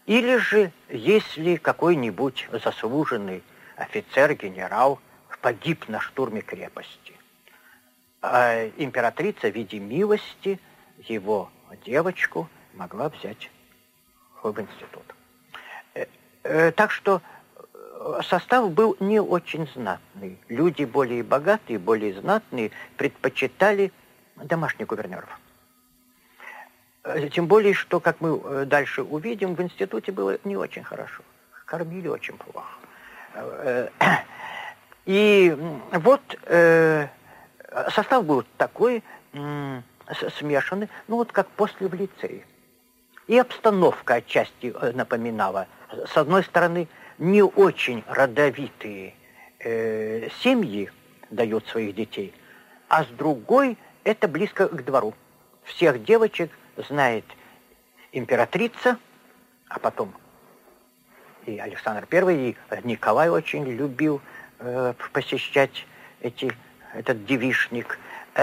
Или же, если какой-нибудь заслуженный офицер, генерал погиб на штурме крепости, а императрица в виде милости его девочку могла взять в институт. Так что состав был не очень знатный. Люди более богатые, более знатные предпочитали домашних гувернеров. Тем более, что, как мы дальше увидим, в институте было не очень хорошо. Кормили очень плохо. И вот состав был такой смешанный, ну вот как после в лицее. И обстановка отчасти напоминала. С одной стороны, не очень родовитые семьи дают своих детей, а с другой это близко к двору. Всех девочек знает императрица, а потом и Александр I, и Николай очень любил посещать этот девичник.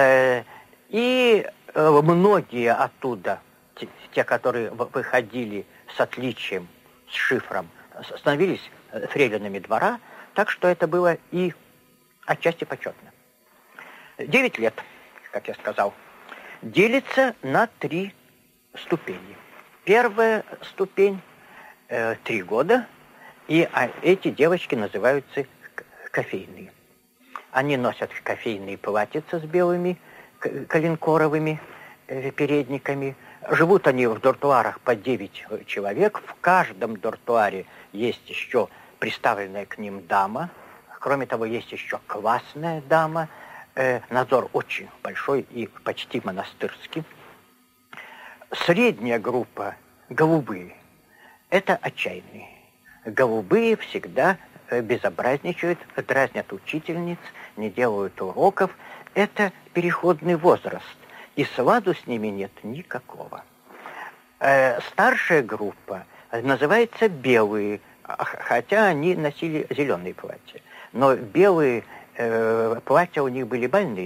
И многие оттуда, те, которые выходили с отличием, с шифром, становились фрейлинами двора, так что это было и отчасти почетно. 9 лет, как я сказал, делится на 3 ступени. Первая ступень 3 года, и эти девочки называются кофейные. Они носят кофейные платьица с белыми коленкоровыми передниками. Живут они в дуртуарах по 9 человек. В каждом дуртуаре есть еще приставленная к ним дама. Кроме того, есть еще классная дама. Надзор очень большой и почти монастырский. Средняя группа – голубые. Это отчаянные. Голубые всегда безобразничают, дразнят учительниц, не делают уроков. Это переходный возраст, и сладу с ними нет никакого. Старшая группа называется белые, хотя они носили зеленые платья. Но белые платья у них были больные,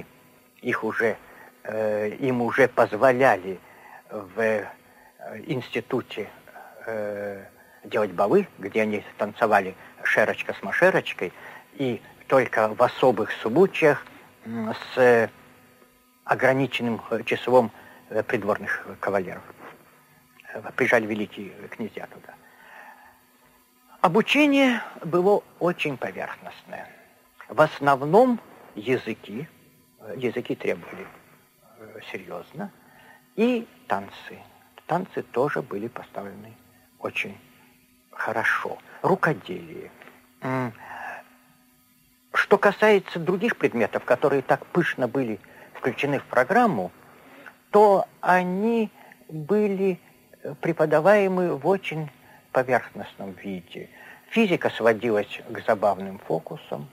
им уже позволяли в институте делать балы, где они танцевали шерочка с машерочкой, и только в особых случаях с ограниченным числом придворных кавалеров. Приезжали великие князья туда. Обучение было очень поверхностное. В основном языки требовали серьезно, и танцы. Танцы тоже были поставлены очень хорошо. Рукоделие. Что касается других предметов, которые так пышно были включены в программу, то они были преподаваемы в очень поверхностном виде. Физика сводилась к забавным фокусам,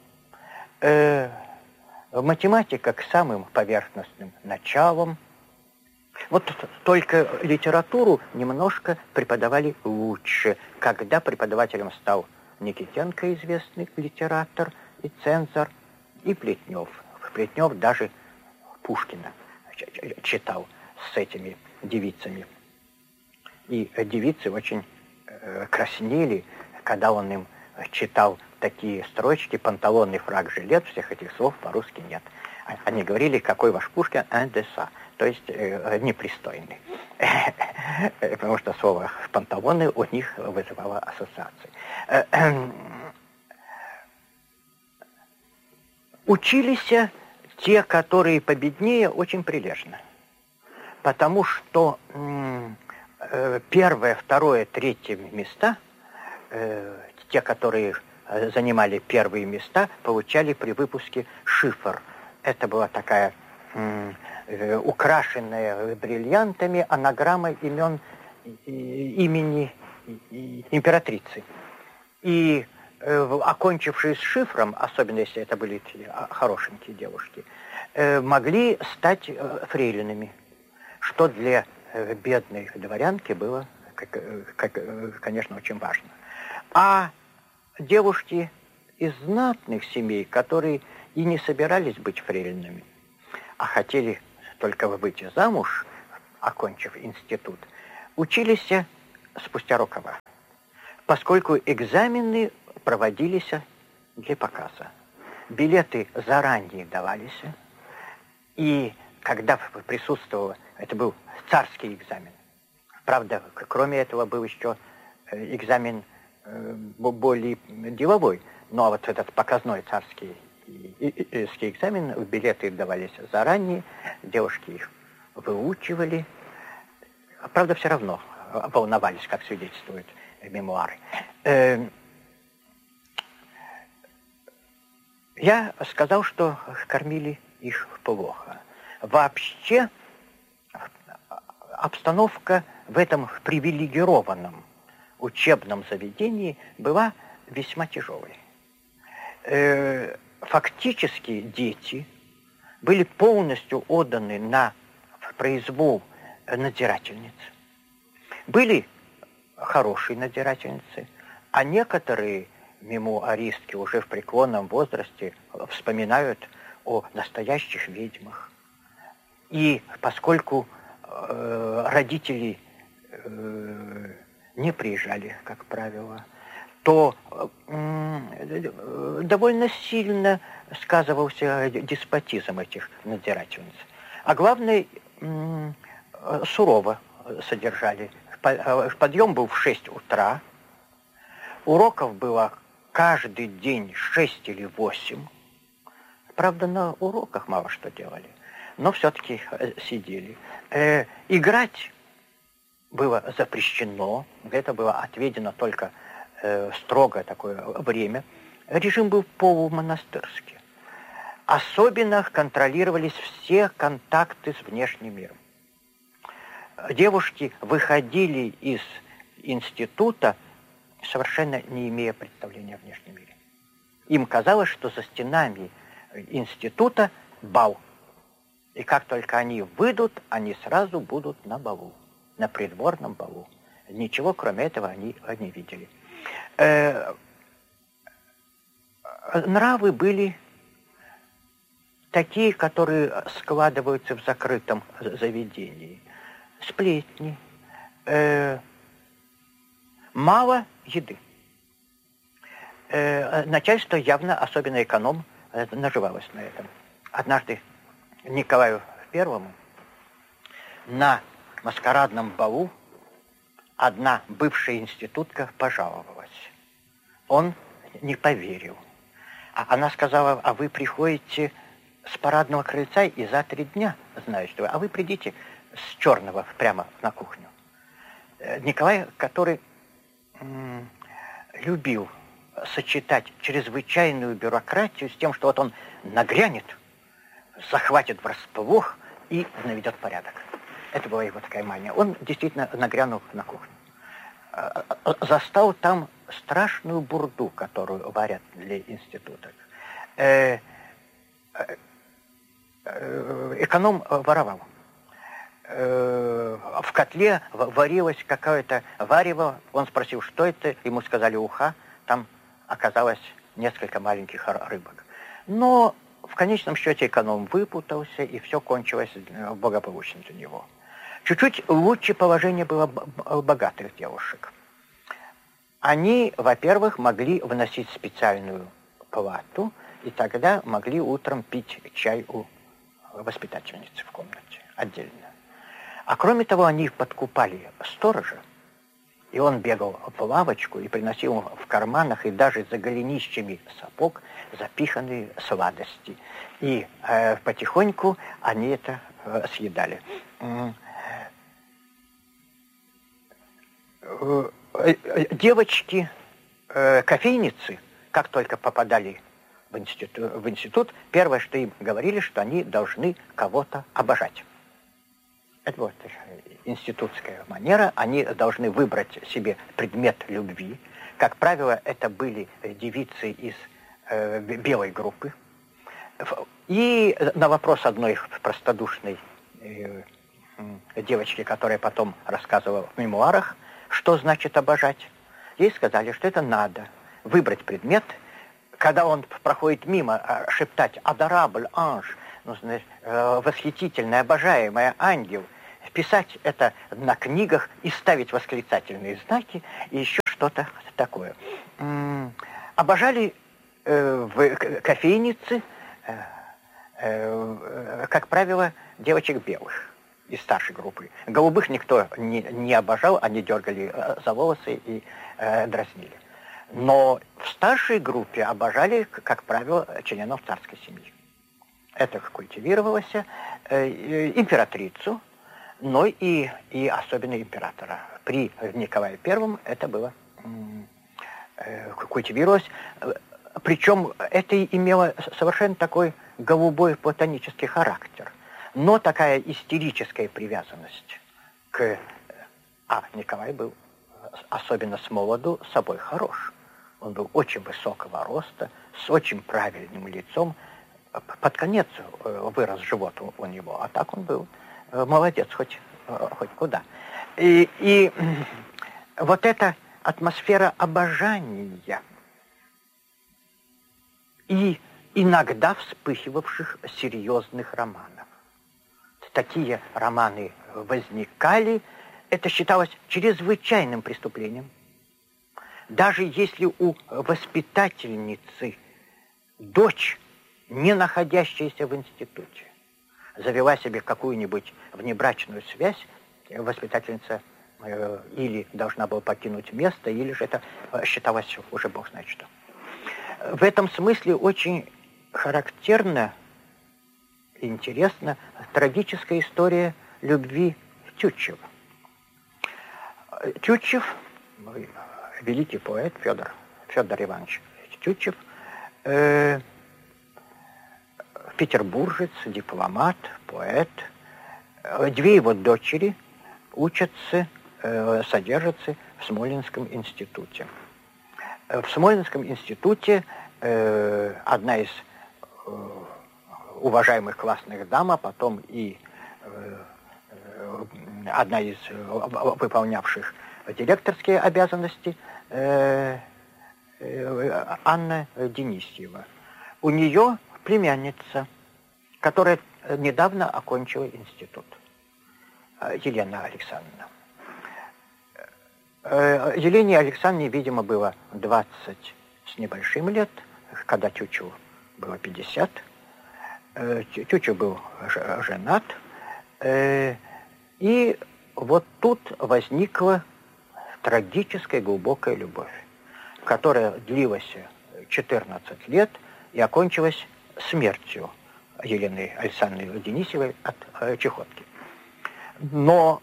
математика к самым поверхностным началам. Вот только литературу немножко преподавали лучше, когда преподавателем стал Никитенко, известный литератор и цензор, и Плетнев. Плетнев даже Пушкина читал с этими девицами. И девицы очень краснели, когда он им читал такие строчки: панталонный, фрак, жилет, всех этих слов по-русски нет. Они говорили: какой ваш Пушкин, андеса, то есть непристойный. Потому что слово панталоны у них вызывало ассоциации. Учились те, которые победнее, очень прилежно. Потому что первое, второе, третье места, те, которые занимали первые места, получали при выпуске шифр. Это была такая украшенная бриллиантами анаграмма имени императрицы. И окончившие с шифром, особенно если это были хорошенькие девушки, могли стать фрейлинами, что для бедной дворянки было, конечно, очень важно. А девушки из знатных семей, которые и не собирались быть фрейлинами, а хотели только выйти замуж, окончив институт, учились спустя рукава. поскольку экзамены проводились для показа. Билеты заранее давались, и когда присутствовал, это был царский экзамен. Правда, кроме этого был еще экзамен более деловой, но вот этот показной царский экзамен, билеты давались заранее, девушки их выучивали. Правда, все равно волновались, как свидетельствуют мемуары. Я сказал, что кормили их плохо. Вообще обстановка в этом привилегированном учебном заведении была весьма тяжелой. Фактически дети были полностью отданы на произвол надзирательниц. Были хорошие надзирательницы, а некоторые мемуаристки уже в преклонном возрасте вспоминают о настоящих ведьмах. И поскольку родители не приезжали, как правило, то довольно сильно сказывался деспотизм этих надзирательниц. А главное, сурово содержали. Подъем был в 6 утра, уроков было каждый день 6 или 8. Правда, на уроках мало что делали, но все-таки сидели. Играть было запрещено, это было отведено только строгое такое время. Режим был полумонастырский. Особенно контролировались все контакты с внешним миром. Девушки выходили из института, совершенно не имея представления о внешнем мире. Им казалось, что за стенами института бал. И как только они выйдут, они сразу будут на балу, на придворном балу. Ничего, кроме этого, они не видели. Нравы были такие, которые складываются в закрытом заведении. Сплетни, мало еды. Начальство явно, особенно эконом, наживалось на этом. Однажды Николаю Первому на маскарадном балу одна бывшая институтка пожаловалась. Он не поверил. Она сказала: а вы приходите с парадного крыльца и за 3 дня знаете, что вы. А вы придите с черного прямо на кухню. Николай, который любил сочетать чрезвычайную бюрократию с тем, что вот он нагрянет, захватит врасплох и наведет порядок. Это была его такая мания. Он действительно нагрянул на кухню. Застал там страшную бурду, которую варят для института. Эконом воровал. В котле варилось какое-то варево. Он спросил, что это. Ему сказали: уха. Там оказалось несколько маленьких рыбок. Но в конечном счете эконом выпутался, и все кончилось благополучно для него. Чуть-чуть лучше положение было богатых девушек. Они, во-первых, могли вносить специальную плату, и тогда могли утром пить чай у воспитательницы в комнате отдельно. А кроме того, они подкупали сторожа, и он бегал в лавочку и приносил в карманах и даже за голенищами сапог запиханные сладости. И потихоньку они это съедали. Девочки, кофейницы, как только попадали в институт, первое, что им говорили, что они должны кого-то обожать. Это вот институтская манера. Они должны выбрать себе предмет любви. Как правило, это были девицы из белой группы. И на вопрос одной простодушной девочки, которая потом рассказывала в мемуарах, что значит обожать, ей сказали, что это надо выбрать предмет. Когда он проходит мимо, шептать «адорабль анж», ну, знаешь, восхитительная, обожаемая ангел, писать это на книгах и ставить восклицательные знаки, и еще что что-то такое. Обожали в кофейнице, как правило, девочек белых из старшей группы. Голубых никто не обожал, они дергали за волосы и дразнили. Но в старшей группе обожали, как правило, членов царской семьи. Это культивировалось, императрицу, но и особенно императора. При Николае I это было культивировалось. Причем это имело совершенно такой голубой платонический характер. Но такая истерическая привязанность к... Николай был, особенно с молоду, собой хорош. Он был очень высокого роста, с очень правильным лицом. Под конец вырос живот у него, а так он был молодец, хоть куда. И вот эта атмосфера обожания и иногда вспыхивавших серьезных романов. Такие романы возникали, это считалось чрезвычайным преступлением. Даже если у воспитательницы дочь, не находящаяся в институте, завела себе какую-нибудь внебрачную связь, воспитательница или должна была покинуть место, или же это считалось уже бог знает что. В этом смысле очень характерна и интересна трагическая история любви Тютчева. Тютчев, великий поэт Федор Иванович Тютчев, петербуржец, дипломат, поэт. Две его дочери учатся, содержатся в Смоленском институте. В Смоленском институте одна из уважаемых классных дам, а потом и одна из выполнявших директорские обязанности Анна Денисьева. У нее племянница, которая недавно окончила институт, Елена Александровна. Елене Александровне, видимо, было 20 с небольшим лет, когда Тютчеву было 50. Тютчев был женат. И вот тут возникла трагическая глубокая любовь, которая длилась 14 лет и окончилась смертью Елены Александровны Денисьевой от чехотки. Но,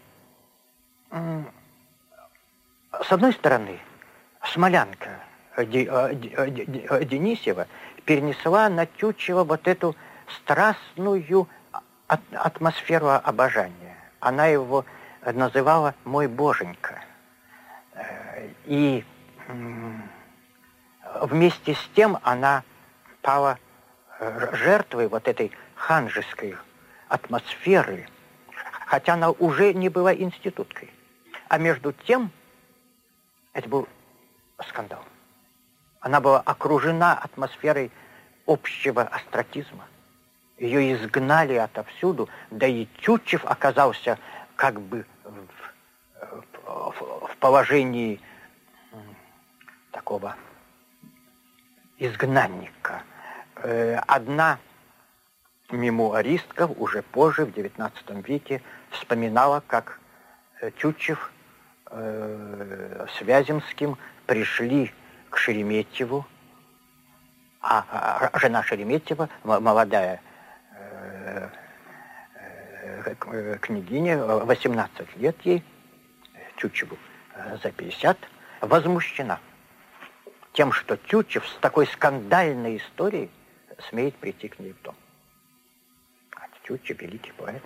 с одной стороны, смолянка Денисьева перенесла на Тютчева вот эту страстную атмосферу обожания. Она его называла «мой боженька». И вместе с тем она пала жертвой вот этой ханжеской атмосферы, хотя она уже не была институткой. А между тем, это был скандал. Она была окружена атмосферой общего остракизма. Ее изгнали отовсюду, да и Тютчев оказался как бы в положении такого изгнанника. Одна мемуаристка уже позже, в XIX веке, вспоминала, как Тютчев с Вяземским пришли к Шереметьеву, а жена Шереметьева, молодая княгиня, 18 лет ей, Тютчеву за 50, возмущена тем, что Тютчев с такой скандальной историей смеет прийти к ней в дом. А Тютчев — великий поэт.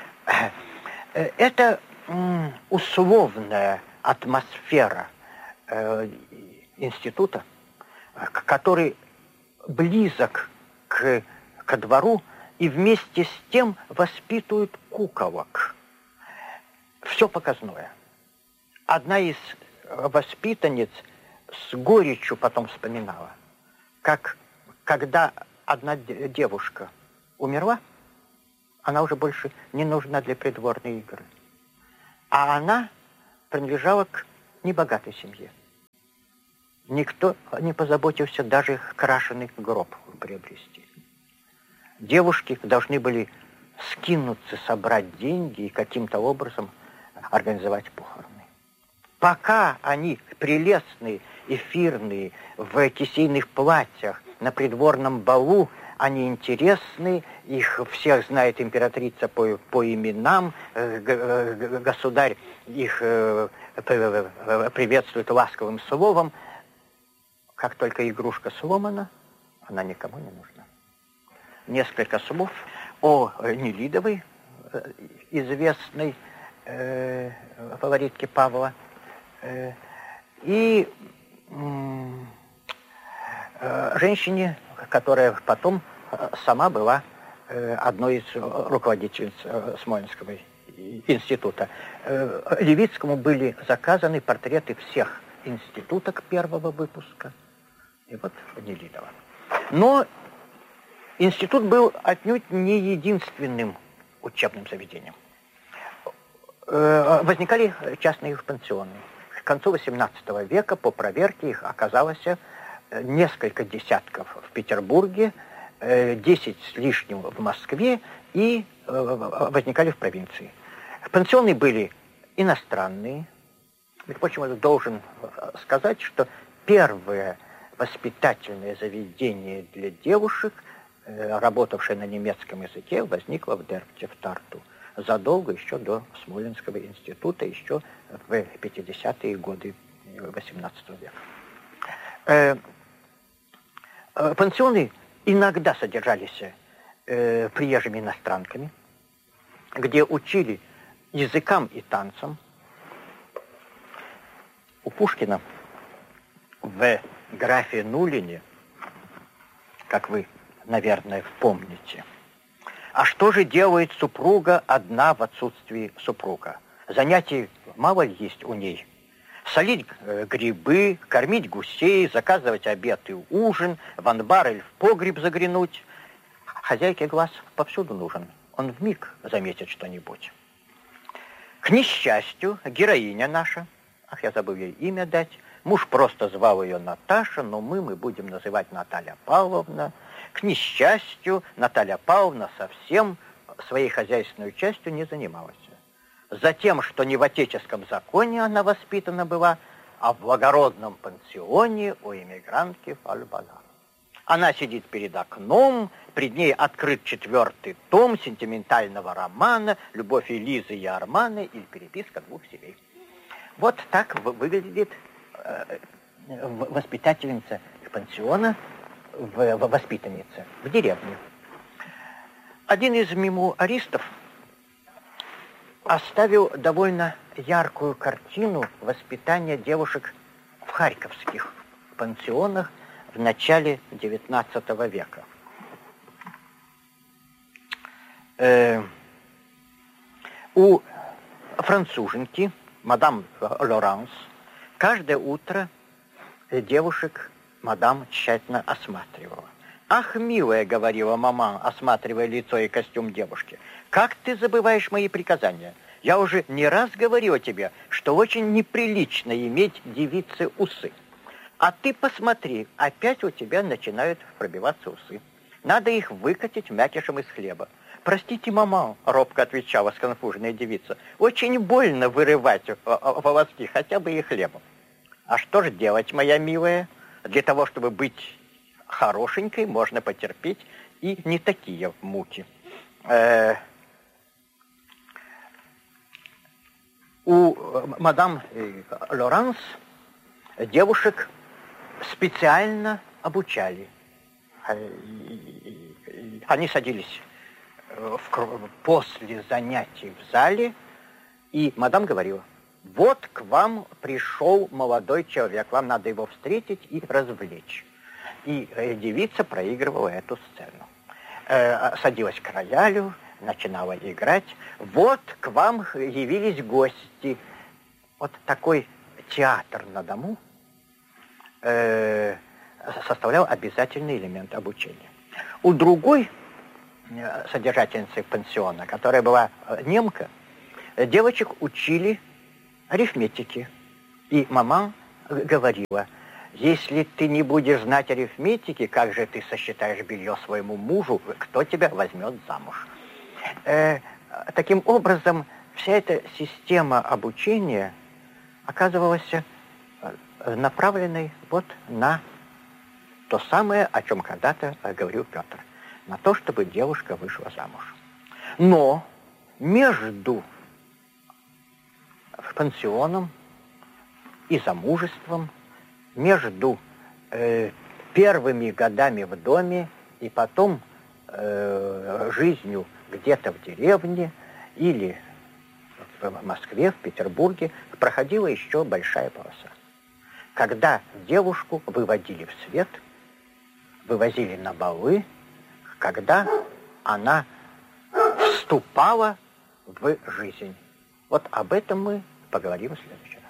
Это условная атмосфера института, который близок ко двору и вместе с тем воспитывает куколок. Все показное. Одна из воспитанниц с горечью потом вспоминала, как когда одна девушка умерла, она уже больше не нужна для придворной игры. А она принадлежала к небогатой семье. Никто не позаботился даже крашеный гроб приобрести. Девушки должны были скинуться, собрать деньги и каким-то образом организовать похороны. Пока они прелестные, эфирные, в кисейных платьях, на придворном балу, они интересны, их всех знает императрица по именам, государь их приветствует ласковым словом. Как только игрушка сломана, она никому не нужна. Несколько слов о Нелидовой, известной фаворитке Павла, и женщине, которая потом сама была одной из руководительниц Смоленского института. Левицкому были заказаны портреты всех институток первого выпуска. И вот Нелидова. Но институт был отнюдь не единственным учебным заведением. Возникали частные пансионы. К концу XVIII века по проверке их оказалось несколько десятков в Петербурге, 10 с лишним в Москве и возникали в провинции. Пансионы были иностранные. Между прочим, я должен сказать, что первое воспитательное заведение для девушек, работавшее на немецком языке, возникло в Дербте, в Тарту, задолго еще до Смоленского института, еще в 50-е годы XVIII века. Пансионы иногда содержались приезжими иностранками, где учили языкам и танцам. У Пушкина в графе Нулине, как вы, наверное, помните, а что же делает супруга одна в отсутствии супруга? Занятий мало ли есть у ней. Солить грибы, кормить гусей, заказывать обед и ужин, в анбар или в погреб заглянуть. Хозяйке глаз повсюду нужен. Он вмиг заметит что-нибудь. К несчастью, героиня наша, я забыл ей имя дать, муж просто звал ее Наташа, но мы будем называть Наталья Павловна. К несчастью, Наталья Павловна совсем своей хозяйственной частью не занималась. Затем, что не в отеческом законе она воспитана была, а в благородном пансионе у эмигрантки Фальбала. Она сидит перед окном, пред ней открыт 4-й том сентиментального романа «Любовь Элизы и Армана» или «Переписка двух семей». Вот так выглядит воспитательница пансиона, воспитанница в деревне. Один из мемуаристов оставил довольно яркую картину воспитания девушек в харьковских пансионах в начале XIX века. У француженки, мадам Лоранс, каждое утро девушек мадам тщательно осматривала. «Ах, милая», — говорила мама, осматривая лицо и костюм девушки, «как ты забываешь мои приказания? Я уже не раз говорила тебе, что очень неприлично иметь девице усы. А ты посмотри, опять у тебя начинают пробиваться усы. Надо их выкатить мякишем из хлеба». «Простите, мама», — робко отвечала сконфуженная девица, «очень больно вырывать волоски, хотя бы и хлебом». «А что же делать, моя милая? Для того, чтобы быть хорошенькой, можно потерпеть и не такие муки». У мадам Лоранс девушек специально обучали. Они садились после занятий в зале, и мадам говорила: «Вот к вам пришел молодой человек, вам надо его встретить и развлечь». И девица проигрывала эту сцену. Садилась к роялю, начинала играть. «Вот к вам явились гости». Вот такой театр на дому составлял обязательный элемент обучения. У другой содержательницы пансиона, которая была немка, девочек учили арифметике. И мама говорила: Если ты не будешь знать арифметики, как же ты сосчитаешь белье своему мужу, кто тебя возьмет замуж? Таким образом, вся эта система обучения оказывалась направленной вот на то самое, о чем когда-то говорил Петр, на то, чтобы девушка вышла замуж. Но между пансионом и замужеством, между первыми годами в доме и потом жизнью где-то в деревне или в Москве, в Петербурге, проходила еще большая полоса. Когда девушку выводили в свет, вывозили на балы, когда она вступала в жизнь. Вот об этом мы поговорим в следующем.